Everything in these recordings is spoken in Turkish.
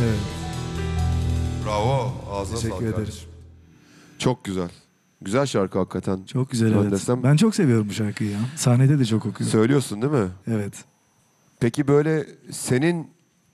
Evet. Bravo. Ağzına Teşekkür sağlık ederim. kardeşim. Çok güzel. Güzel şarkı hakikaten. Çok güzel, Ben evet. desem- Ben çok seviyorum bu şarkıyı ya. Sahnede de çok okuyorum. Söylüyorsun değil mi? Evet. Peki böyle senin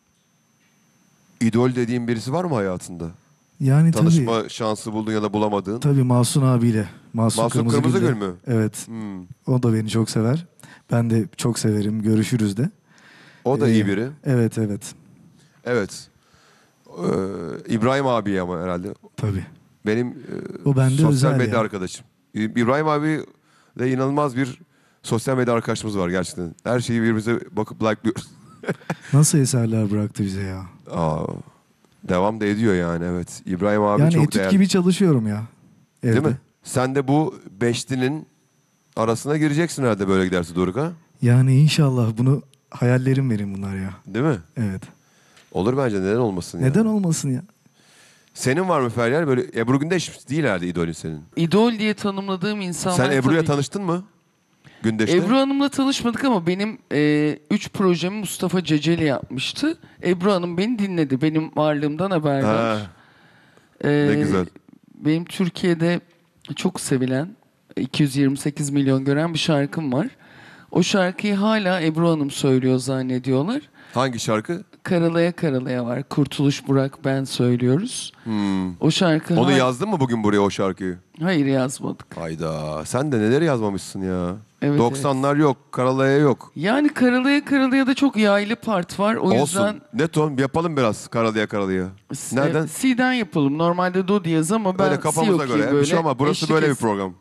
idol dediğin birisi var mı hayatında? Yani Tanışma şansı buldun ya da bulamadığın. tabii Mahsun abiyle. Mahsun Mahsun Kırmızıgül'le. Kırmızıgül mü? Evet. Hmm. O da beni çok sever. Ben de çok severim. Görüşürüz de. O da iyi biri. Evet, evet. Evet. İbrahim abi ama herhalde. Tabii. Benim O bende sosyal özel medya ya. arkadaşım. İbrahim abi de inanılmaz bir sosyal medya arkadaşımız var gerçekten. Her şeyi birbirimize bakıp like'lıyoruz. Nasıl eserler bıraktı bize ya. Aa, devam da ediyor yani, evet. İbrahim abi Yani çok etüt değerli. gibi çalışıyorum ya. Evde. Değil mi? Sen de bu beşlinin arasına gireceksin herhalde böyle giderse Doruk, ha? Yani inşallah bunu hayallerim benim bunlar ya. Değil mi? Evet. Olur bence, neden olmasın ya? Neden olmasın ya? Senin var mı Feryal? Böyle Ebru Gündeş değil herhalde idolün senin. İdol diye tanımladığım insanlar Sen Ebru'ya tabii. tanıştın mı? Gündeş'te. Ebru Hanım'la tanışmadık ama benim 3 projemi Mustafa Ceceli yapmıştı. Ebru Hanım beni dinledi. Benim varlığımdan haberdar. Ha, ne güzel. Benim Türkiye'de çok sevilen, 228 milyon gören bir şarkım var. O şarkıyı hala Ebru Hanım söylüyor zannediyorlar. Hangi şarkı? Karalaya Karalaya var. Kurtuluş Burak ben söylüyoruz. O şarkı Onu yazdın mı bugün buraya, o şarkıyı? Hayır, yazmadık. Hayda. Sen de neler yazmamışsın ya. Evet, 90'lar yok. Karalaya yok. Yani Karalaya Karalaya da çok yaylı part var. O yüzden Olsun. Ne ton? Yapalım biraz Karalaya Karalaya. Nereden? C'den yapalım. Normalde do diyez ama ben Öyle C kafamıza okuyayım göre. böyle. Bir şey ama burası Eşlik böyle bir etsin. program.